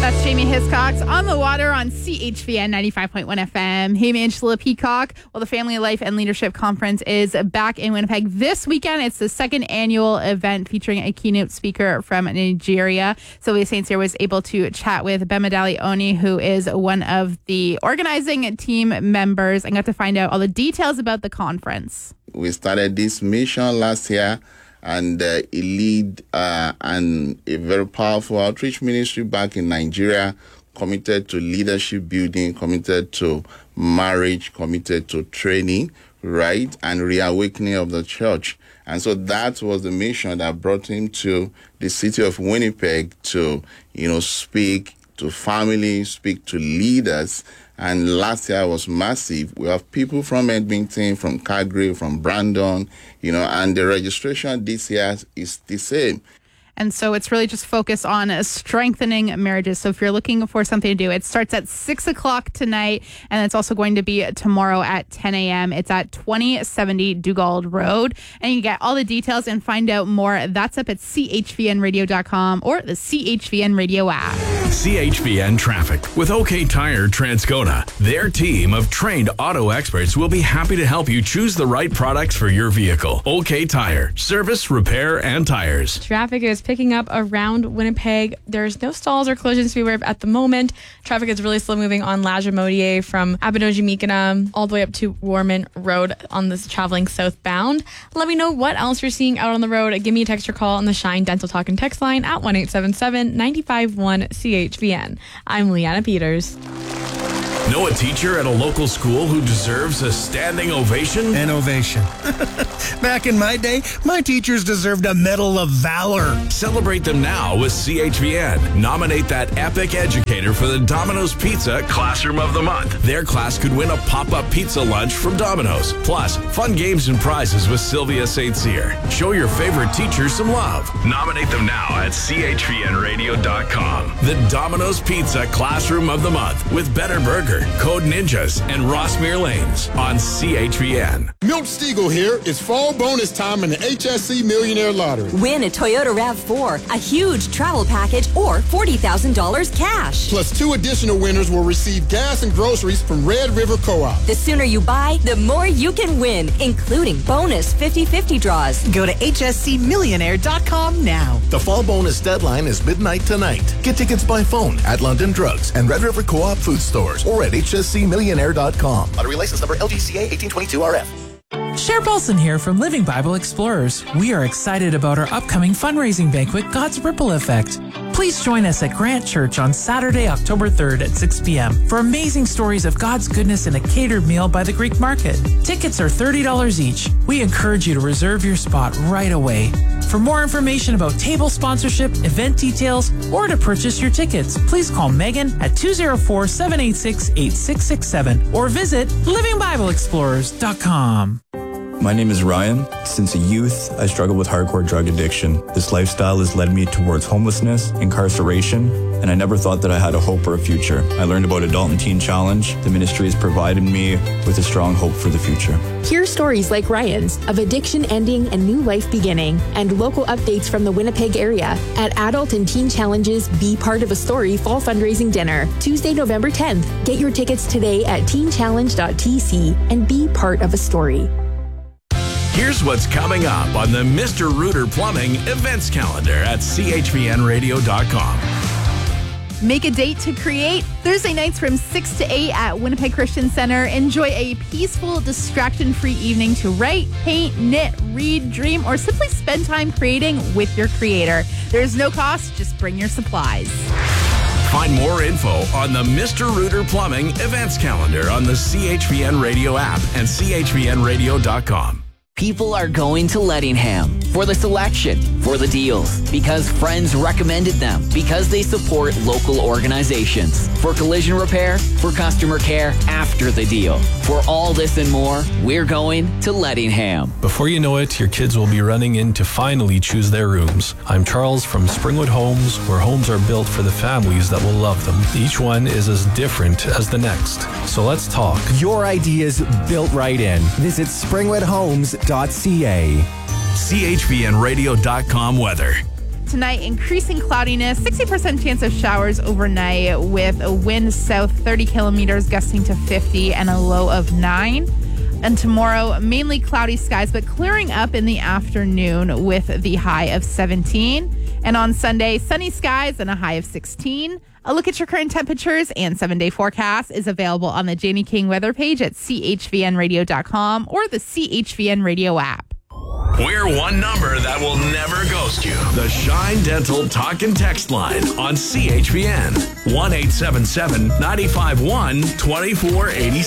That's Jamie Hiscox on the water on CHVN 95.1 FM. Hey, Angela Peacock. Well, the Family Life and Leadership Conference is back in Winnipeg this weekend. It's the second annual event featuring a keynote speaker from Nigeria. Sylvia St. Cyr was able to chat with Bemidele Oni, who is one of the organizing team members, and got to find out all the details about the conference. We started this mission last year, and it lead and a very powerful outreach ministry back in Nigeria, committed to leadership building, committed to marriage, committed to training, right, and reawakening of the church. And so that was the mission that brought him to the city of Winnipeg to, speak to families, speak to leaders. And last year was massive. We have people from Edmonton, from Calgary, from Brandon, and the registration this year is the same. And so it's really just focused on strengthening marriages. So if you're looking for something to do, it starts at 6 o'clock tonight, and it's also going to be tomorrow at 10 a.m. It's at 2070 Dugald Road. And you get all the details and find out more. That's up at chvnradio.com or the CHVN Radio app. CHVN Traffic with OK Tire Transcona. Their team of trained auto experts will be happy to help you choose the right products for your vehicle. OK Tire. Service, repair, and tires. Traffic is picking up around Winnipeg. There's no stalls or collisions to be aware of at the moment. Traffic is really slow moving on Lajamodier from Abinoji-Mikina all the way up to Warman Road on this traveling southbound. Let me know what else you're seeing out on the road. Give me a text or call on the Shine Dental Talk and text line at 1-877-951-CHVN. I'm Leanna Peters. Know a teacher at a local school who deserves a standing ovation? An ovation. Back in my day, my teachers deserved a Medal of Valor. Celebrate them now with CHVN. Nominate that epic educator for the Domino's Pizza Classroom of the Month. Their class could win a pop-up pizza lunch from Domino's. Plus, fun games and prizes with Sylvia St. Cyr. Show your favorite teacher some love. Nominate them now at chvnradio.com. The Domino's Pizza Classroom of the Month with Better Burger, Code Ninjas, and Rossmere Lanes on CHVN. Milt Stiegel here. It's fall bonus time in the HSC Millionaire Lottery. Win a Toyota RAV4, a huge travel package, or $40,000 cash. Plus 2 additional winners will receive gas and groceries from Red River Co-op. The sooner you buy, the more you can win, including bonus 50-50 draws. Go to hscmillionaire.com now. The fall bonus deadline is midnight tonight. Get tickets by phone at London Drugs and Red River Co-op food stores or at hscmillionaire.com. Lottery license number LGCA 1822RF. Cher Paulson here from Living Bible Explorers. We are excited about our upcoming fundraising banquet, God's Ripple Effect. Please join us at Grant Church on Saturday, October 3rd at 6 p.m. for amazing stories of God's goodness in a catered meal by the Greek Market. Tickets are $30 each. We encourage you to reserve your spot right away. For more information about table sponsorship, event details, or to purchase your tickets, please call Megan at 204-786-8667 or visit livingbibleexplorers.com. My name is Ryan. Since a youth, I struggled with hardcore drug addiction. This lifestyle has led me towards homelessness, incarceration, and I never thought that I had a hope or a future. I learned about Adult and Teen Challenge. The ministry has provided me with a strong hope for the future. Hear stories like Ryan's of addiction ending and new life beginning, and local updates from the Winnipeg area at Adult and Teen Challenge's Be Part of a Story Fall Fundraising Dinner, Tuesday, November 10th. Get your tickets today at teenchallenge.tc and be part of a story. Here's what's coming up on the Mr. Rooter Plumbing events calendar at chvnradio.com. Make a date to create. Thursday nights from 6 to 8 at Winnipeg Christian Center. Enjoy a peaceful, distraction-free evening to write, paint, knit, read, dream, or simply spend time creating with your creator. There's no cost. Just bring your supplies. Find more info on the Mr. Rooter Plumbing events calendar on the CHVN Radio app and chvnradio.com. People are going to Lettingham for the selection, for the deals, because friends recommended them, because they support local organizations, for collision repair, for customer care after the deal. For all this and more, we're going to Lettingham. Before you know it, your kids will be running in to finally choose their rooms. I'm Charles from Springwood Homes, where homes are built for the families that will love them. Each one is as different as the next. So let's talk. Your ideas built right in. Visit springwoodhomes.ca. CHVNradio.com weather. Tonight, increasing cloudiness, 60% chance of showers overnight with a wind south 30 kilometers gusting to 50 and a low of 9. And tomorrow, mainly cloudy skies, but clearing up in the afternoon with the high of 17. And on Sunday, sunny skies and a high of 16. A look at your current temperatures and 7-day forecast is available on the Janie King weather page at chvnradio.com or the CHVN radio app. We're one number that will never ghost you. The Shine Dental Talk and Text line on CHVN. 1-877-951-2486.